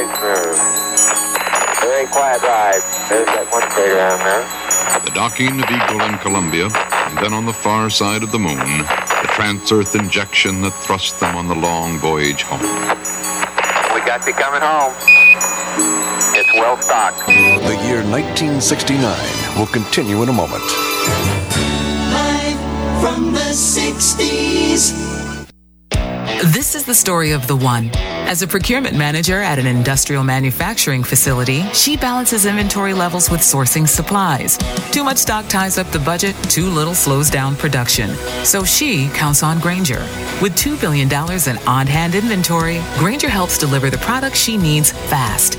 very smooth. Very quiet ride. There's that one crater down there. The docking of Eagle and Columbia, and then on the far side of the moon, the trans-Earth injection that thrust them on the long voyage home. We got you coming home. It's well stocked. The year 1969 will continue in a moment. Live from the 60s. This is the story of the One. As a procurement manager at an industrial manufacturing facility, she balances inventory levels with sourcing supplies. Too much stock ties up the budget, too little slows down production. So she counts on Grainger. With $2 billion in on-hand inventory, Grainger helps deliver the products she needs fast.